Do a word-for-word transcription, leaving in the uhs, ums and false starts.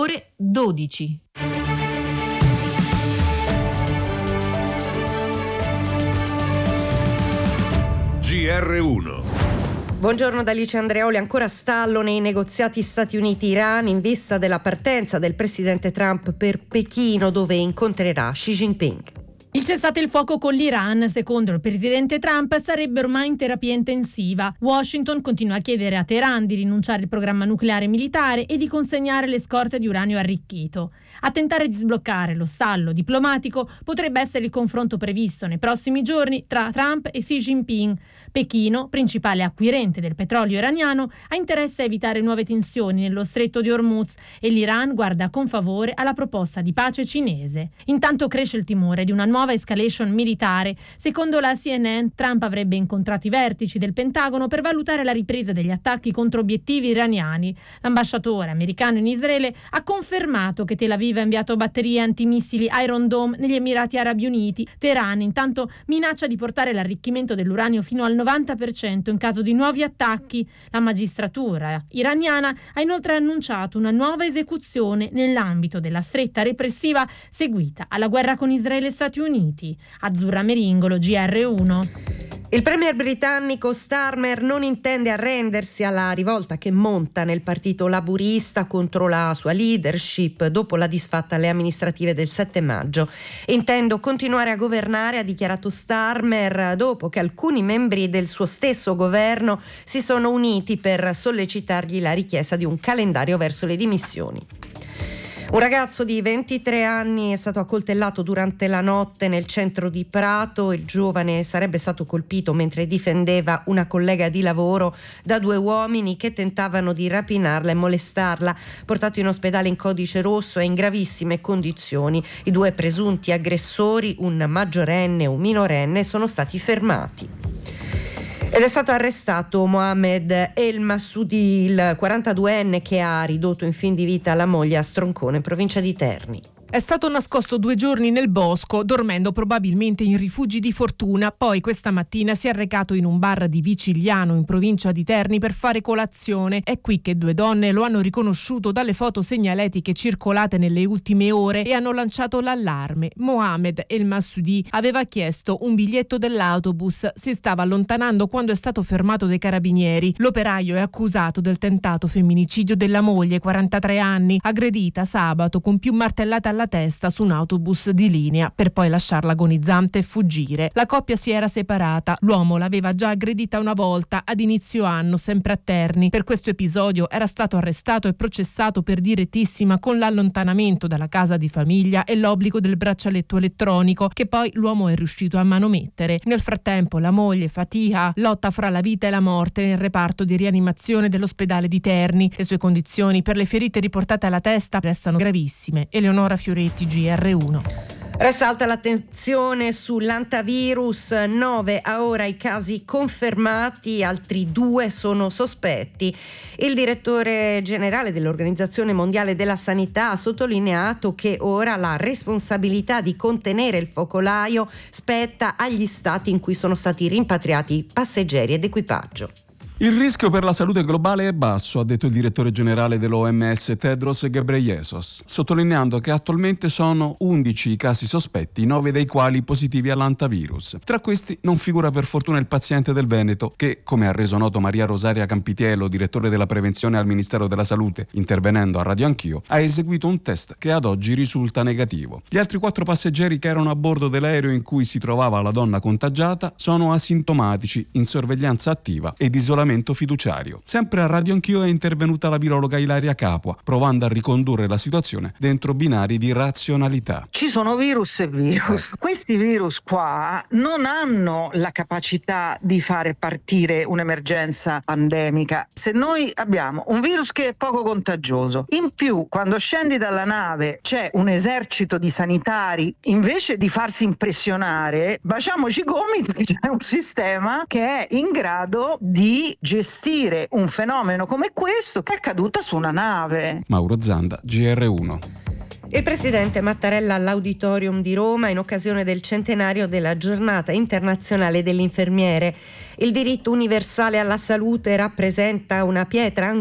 ore dodici. G R uno. Buongiorno da Alice Andreoli. Ancora stallo nei negoziati Stati Uniti-Iran in vista della partenza del presidente Trump per Pechino, dove incontrerà Xi Jinping. Il cessate il fuoco con l'Iran, secondo il presidente Trump, sarebbe ormai in terapia intensiva. Washington continua a chiedere a Teheran di rinunciare al programma nucleare militare e di consegnare le scorte di uranio arricchito. A tentare di sbloccare lo stallo diplomatico potrebbe essere il confronto previsto nei prossimi giorni tra Trump e Xi Jinping. Pechino, principale acquirente del petrolio iraniano, ha interesse a evitare nuove tensioni nello stretto di Hormuz e l'Iran guarda con favore alla proposta di pace cinese. Intanto cresce il timore di una nuova escalation militare. Secondo la C N N, Trump avrebbe incontrato i vertici del Pentagono per valutare la ripresa degli attacchi contro obiettivi iraniani. L'ambasciatore americano in Israele ha confermato che Tel Aviv ha inviato batterie antimissili Iron Dome negli Emirati Arabi Uniti. Teheran intanto minaccia di portare l'arricchimento dell'uranio fino al novanta per cento in caso di nuovi attacchi. La magistratura iraniana ha inoltre annunciato una nuova esecuzione nell'ambito della stretta repressiva seguita alla guerra con Israele e Stati Uniti. Azzurra Meringolo, G R uno. Il premier britannico Starmer non intende arrendersi alla rivolta che monta nel partito laburista contro la sua leadership dopo la disfatta alle amministrative del sette maggio. Intendo continuare a governare, ha dichiarato Starmer, dopo che alcuni membri del suo stesso governo si sono uniti per sollecitargli la richiesta di un calendario verso le dimissioni. Un ragazzo di ventitré anni è stato accoltellato durante la notte nel centro di Prato. Il giovane sarebbe stato colpito mentre difendeva una collega di lavoro da due uomini che tentavano di rapinarla e molestarla. Portato in ospedale in codice rosso, è in gravissime condizioni. I due presunti aggressori, un maggiorenne e un minorenne, sono stati fermati. Ed è stato arrestato Mohamed El Massoudi, il quarantaduenne che ha ridotto in fin di vita la moglie a Stroncone, in provincia di Terni. È stato nascosto due giorni nel bosco, dormendo probabilmente in rifugi di fortuna. Poi questa mattina si è recato in un bar di Vicigliano, in provincia di Terni, per fare colazione. È qui che due donne lo hanno riconosciuto dalle foto segnaletiche circolate nelle ultime ore e hanno lanciato l'allarme. Mohamed El Massoudi aveva chiesto un biglietto dell'autobus. Si stava allontanando quando è stato fermato dai carabinieri. L'operaio è accusato del tentato femminicidio della moglie, quarantatré anni, aggredita sabato con più martellate alla testa su un autobus di linea per poi lasciarla agonizzante e fuggire. La coppia si era separata. L'uomo l'aveva già aggredita una volta ad inizio anno, sempre a Terni. Per questo episodio era stato arrestato e processato per direttissima con l'allontanamento dalla casa di famiglia e l'obbligo del braccialetto elettronico, che poi l'uomo è riuscito a manomettere. Nel frattempo la moglie Fatiha lotta fra la vita e la morte nel reparto di rianimazione dell'ospedale di Terni. Le sue condizioni per le ferite riportate alla testa restano gravissime. Eleonora Fioretti, G R uno. Resta alta l'attenzione sull'antivirus, nove a ora i casi confermati, altri due sono sospetti. Il direttore generale dell'Organizzazione Mondiale della Sanità ha sottolineato che ora la responsabilità di contenere il focolaio spetta agli stati in cui sono stati rimpatriati passeggeri ed equipaggio. Il rischio per la salute globale è basso, ha detto il direttore generale dell'O M S Tedros Ghebreyesus, sottolineando che attualmente sono undici i casi sospetti, nove dei quali positivi all'antivirus. Tra questi non figura per fortuna il paziente del Veneto che, come ha reso noto Maria Rosaria Campitiello, direttore della prevenzione al Ministero della Salute, intervenendo a Radio Anch'io, ha eseguito un test che ad oggi risulta negativo. Gli altri quattro passeggeri che erano a bordo dell'aereo in cui si trovava la donna contagiata sono asintomatici, in sorveglianza attiva ed isolamento fiduciario. Sempre a Radio Anch'io è intervenuta la virologa Ilaria Capua, provando a ricondurre la situazione dentro binari di razionalità. Ci sono virus e virus. Questi virus qua non hanno la capacità di fare partire un'emergenza pandemica. Se noi abbiamo un virus che è poco contagioso, in più quando scendi dalla nave c'è un esercito di sanitari, invece di farsi impressionare, baciamoci i gomiti, c'è un sistema che è in grado di gestire un fenomeno come questo che è accaduto su una nave. Mauro Zanda, G R uno. Il presidente Mattarella all'Auditorium di Roma in occasione del centenario della Giornata internazionale dell'infermiere. Il diritto universale alla salute rappresenta una pietra